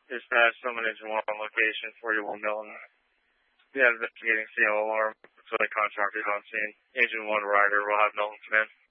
Dispatch, someone engine 1 on location, 41 Milton. Yeah, investigating CO alarm. So they contracted on scene. Engine 1 rider will have Milton come in.